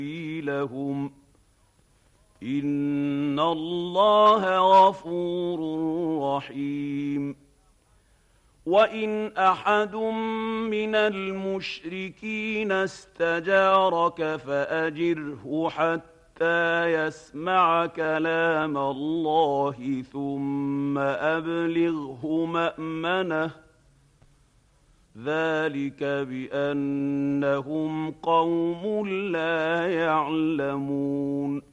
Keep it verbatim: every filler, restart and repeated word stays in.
سبيلهم إن الله غفور رحيم. وإن أحد من المشركين استجارك فأجره حتى يسمع كلام الله ثم أبلغه مأمنه ذلك بأنهم قوم لا يعلمون.